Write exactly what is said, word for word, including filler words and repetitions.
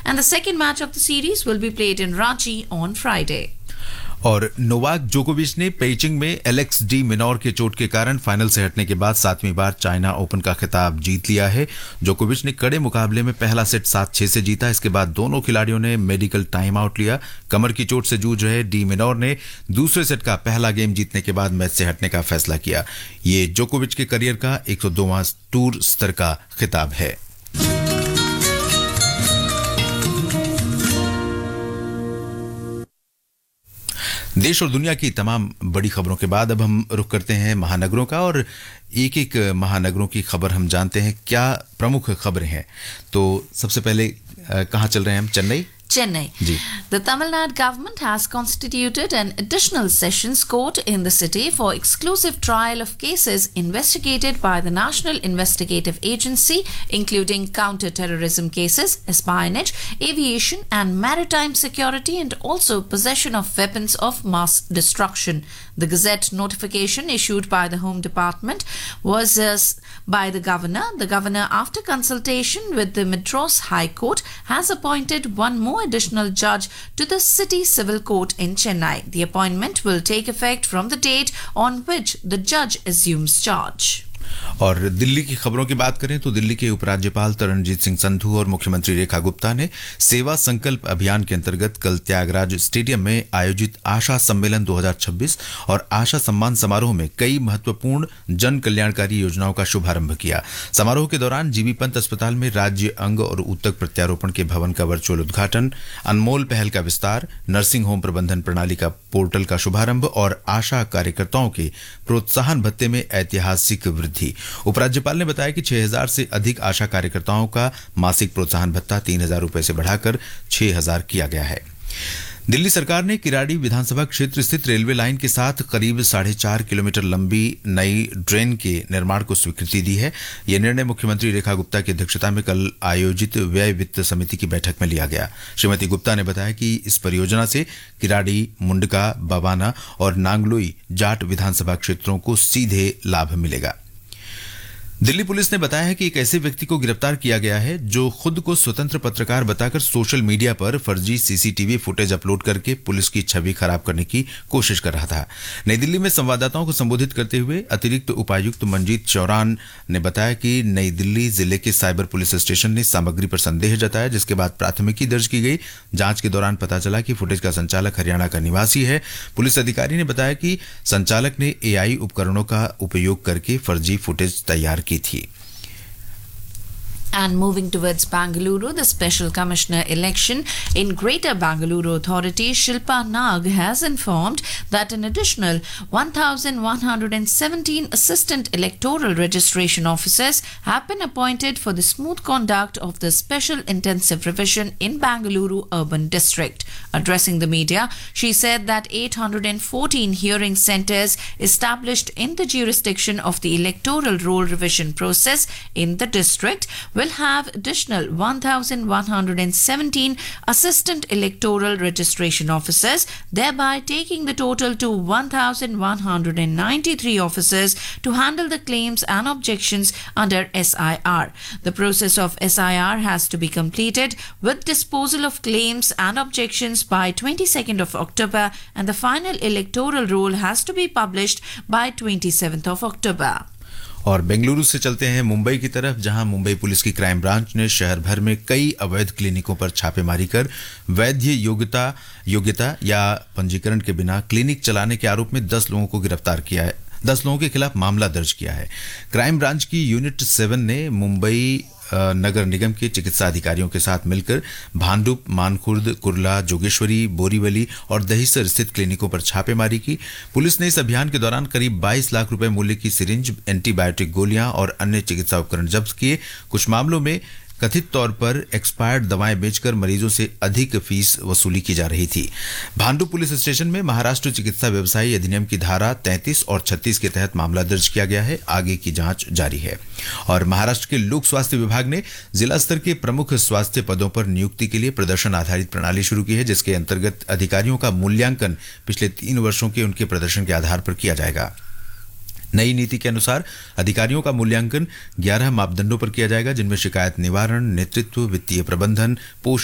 And the second match of the series will be played in Ranchi on Friday. और Novak जोकोविच ने Beijing में Alex D Minaur के चोट के कारण फाइनल से हटने के बाद सातवीं बार चाइना ओपन का खिताब जीत लिया है। जोकोविच ने कड़े मुकाबले में पहला सेट सात छह से जीता। इसके बाद दोनों खिलाड़ियों ने मेडिकल टाइम आउट लिया। कमर की चोट से जूझ रहे डी मिनोर ने दूसरे सेट का पहला गेम जीतने के बाद मैच से हटने का फैसला किया। ये जोकोविच के करियर का एक सौ दोवां टूर स्तर का खिताब है। देश और दुनिया की तमाम बड़ी खबरों के बाद अब हम रुख करते हैं महानगरों का और एक एक महानगरों की खबर हम जानते हैं क्या प्रमुख खबरें हैं। तो सबसे पहले कहाँ चल रहे हैं हम? Chennai. Chennai. The Tamil Nadu government has constituted an additional sessions court in the city for exclusive trial of cases investigated by the National Investigative Agency, including counter-terrorism cases, espionage, aviation and maritime security, and also possession of weapons of mass destruction. The Gazette notification issued by the Home Department was uh, by the governor. The governor, after consultation with the Madras High Court, has appointed one more additional judge to the City Civil Court in Chennai. The appointment will take effect from the date on which the judge assumes charge. और दिल्ली की खबरों की बात करें तो दिल्ली के उपराज्यपाल तरणजीत सिंह संधू और मुख्यमंत्री रेखा गुप्ता ने सेवा संकल्प अभियान के अंतर्गत कल त्यागराज स्टेडियम में आयोजित आशा सम्मेलन दो हज़ार छब्बीस और आशा सम्मान समारोह में कई महत्वपूर्ण जन कल्याणकारी योजनाओं का शुभारंभ किया। समारोह के दौरान जीबी पंत अस्पताल में राज्य अंग और ऊतक प्रत्यारोपण के भवन का वर्चुअल उद्घाटन, अनमोल पहल का विस्तार, नर्सिंग होम प्रबंधन प्रणाली का पोर्टल का शुभारंभ और आशा कार्यकर्ताओं के प्रोत्साहन भत्ते में ऐतिहासिक वृद्धि। उपराज्यपाल ने बताया कि छह हज़ार से अधिक आशा कार्यकर्ताओं का मासिक प्रोत्साहन भत्ता तीन हज़ार रुपए से बढ़ाकर छह हज़ार किया गया है। दिल्ली सरकार ने किराड़ी विधानसभा क्षेत्र स्थित रेलवे लाइन के साथ करीब साढ़े चार किलोमीटर लंबी नई ड्रेन के निर्माण को स्वीकृति दी है। यह निर्णय मुख्यमंत्री रेखा गुप्ता की अध्यक्षता में कल आयोजित व्यय वित्त समिति की बैठक में लिया गया। श्रीमती गुप्ता ने बताया कि इस परियोजना से किराड़ी, मुंडका, बवाना और नांगलोई जाट विधानसभा क्षेत्रों को सीधे लाभ मिलेगा। दिल्ली पुलिस ने बताया है कि एक ऐसे व्यक्ति को गिरफ्तार किया गया है जो खुद को स्वतंत्र पत्रकार बताकर सोशल मीडिया पर फर्जी सीसीटीवी फुटेज अपलोड करके पुलिस की छवि खराब करने की कोशिश कर रहा था। नई दिल्ली में संवाददाताओं को संबोधित करते हुए अतिरिक्त उपायुक्त मंजीत चौरान ने बताया कि नई दिल्ली जिले के साइबर पुलिस स्टेशन ने सामग्री पर संदेह जताया, जिसके बाद प्राथमिकी दर्ज की गई। जांच के दौरान पता चला कि फुटेज का संचालक हरियाणा का निवासी है। पुलिस अधिकारी ने बताया कि संचालक ने एआई उपकरणों का उपयोग करके फर्जी फुटेज तैयार की थी। And moving towards Bangalore, the Special Commissioner election in Greater Bangalore Authority, Shilpa Nag, has informed that an additional one thousand one hundred seventeen assistant electoral registration officers have been appointed for the smooth conduct of the Special Intensive Revision in Bangalore Urban District. Addressing the media, she said that eight hundred fourteen hearing centers established in the jurisdiction of the electoral roll revision process in the district will have additional one thousand one hundred seventeen assistant electoral registration officers, thereby taking the total to one thousand one hundred ninety-three officers to handle the claims and objections under S I R. The process of S I R has to be completed with disposal of claims and objections by twenty-second of October, and the final electoral roll has to be published by twenty-seventh of October. और बेंगलुरु से चलते हैं मुंबई की तरफ, जहां Mumbai police की crime branch ने शहर भर में कई अवैध क्लिनिकों पर छापेमारी कर वैध योग्यता योग्यता या पंजीकरण के बिना क्लिनिक चलाने के आरोप में दस लोगों को गिरफ्तार किया है। दस लोगों के खिलाफ मामला दर्ज किया है। क्राइम ब्रांच की यूनिट सेवन ने मुंबई नगर निगम के चिकित्सा अधिकारियों के साथ मिलकर भांडुप, मानखुर्द, कुर्ला, जोगेश्वरी, बोरीवली और दहिसर स्थित क्लिनिकों पर छापेमारी की। पुलिस ने इस अभियान के दौरान करीब बाईस लाख रुपए मूल्य की सिरिंज, एंटीबायोटिक गोलियां और अन्य चिकित्सा उपकरण जब्त किए। कुछ मामलों में कथित तौर पर एक्सपायर्ड दवाएं बेचकर मरीजों से अधिक फीस वसूली की जा रही थी। भांडुप पुलिस स्टेशन में महाराष्ट्र चिकित्सा व्यवसायी अधिनियम की धारा तैंतीस और छत्तीस के तहत मामला दर्ज किया गया है। आगे की जांच जारी है। और महाराष्ट्र के लोक स्वास्थ्य विभाग ने जिला स्तर के प्रमुख स्वास्थ्य पदों पर नियुक्ति के लिए प्रदर्शन आधारित प्रणाली शुरू की है, जिसके अंतर्गत अधिकारियों का मूल्यांकन पिछले तीन वर्षों के उनके प्रदर्शन के आधार पर किया जाएगा। नई नीति के अनुसार अधिकारियों का मूल्यांकन ग्यारह मापदंडों पर किया जाएगा, जिनमें शिकायत निवारण, नेतृत्व, वित्तीय प्रबंधन, पोषण